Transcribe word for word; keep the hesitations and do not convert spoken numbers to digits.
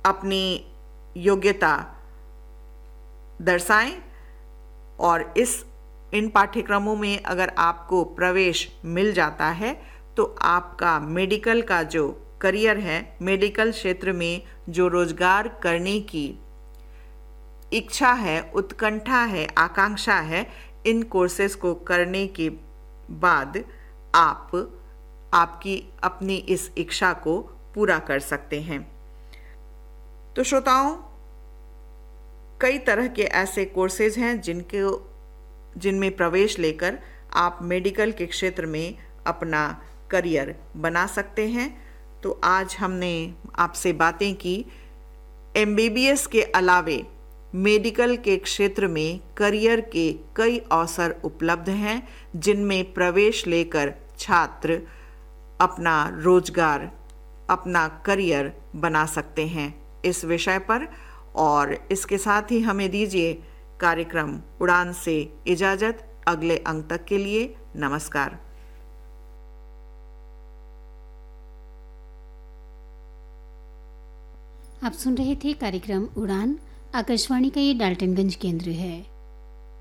अपनी योग्यता दर्शाएं और इस इन पाठ्यक्रमों में अगर आपको प्रवेश मिल जाता है तो आपका मेडिकल का जो करियर है, मेडिकल क्षेत्र में जो रोजगार करने की इच्छा है, उत्कंठा है, आकांक्षा है, इन कोर्सेज को करने के बाद आप आपकी अपनी इस इच्छा को पूरा कर सकते हैं। तो श्रोताओं, कई तरह के ऐसे कोर्सेज हैं जिनके जिनमें प्रवेश लेकर आप मेडिकल के क्षेत्र में अपना करियर बना सकते हैं। तो आज हमने आपसे बातें की एम बी बी एस के अलावे मेडिकल के क्षेत्र में करियर के कई अवसर उपलब्ध हैं जिनमें प्रवेश लेकर छात्र अपना रोजगार, अपना करियर बना सकते हैं इस विषय पर। और इसके साथ ही हमें दीजिए कार्यक्रम उड़ान से इजाज़त। अगले अंक तक के लिए नमस्कार। आप सुन रहे थे कार्यक्रम उड़ान। आकाशवाणी का ये डाल्टनगंज केंद्र है।